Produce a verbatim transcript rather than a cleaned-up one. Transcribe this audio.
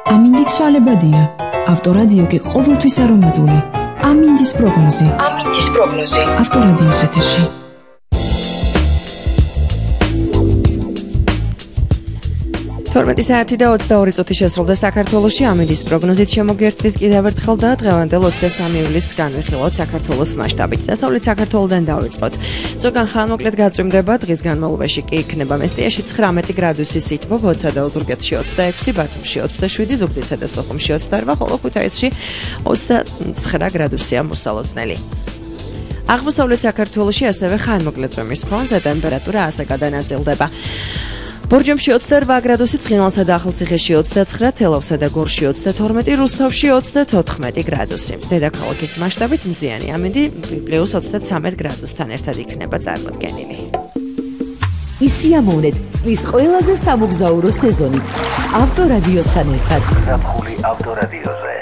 ამინდი ცვალებადია. ავტორადიო კი ყოველთვის არომატული. ამინდის პროგნოზი. ამინდის პროგნოზი. ავტორადიოს ეთერში. თორმეტი საათი და ოცდაორი წუთი შესრულდა საქართველოში. ამინდის პროგნოზით შემოგერთდით კიდევ ერთხელ და დღევანდელ ოცდამესამე ივლისს განვიხილოთ საქართველოს მასშტაბით. დასავლეთ საქართველოდან დავიწყოთ. ზოგან ხანმოკლედ გაწვიმდება, დღის განმავლობაში კი იქნება მესტიაში ცხრამეტი გრადუსი სითბო, ბოდსა და ოზურგეთში ოცდაექვსი, ბათუმში ოცდაშვიდი, ზუგდიდსა და სოხუმში ოცდაორვა, ხოლო ქუთაისში ოცდაცხრა გრადუსია მოსალოდნელი. აღმოსავლეთ საქართველოში ასევე ხანმოკლედ წვიმის ფონზე ტემპერატურა ასე გადანაწილდება. ბორჯომში ოცდაორვა გრადუსი, ცხინვალსა და ახალციხეში ოცდაცხრა, თელავსა და გორში ოცდათორმეტი, რუსთავში ოცდათოთხმეტი გრადუსი. დედაქალაქის მასშტაბით მზიანი ამინდი პლუს ოცდათვრამეტ გრადუსთან ერთად იქნება წარმოდგენილი. ისიამოვნეთ წლის ყველაზე სამოგზაურო სეზონით ავტორადიოსთან ერთად. ზაფხული ავტორადიოზე.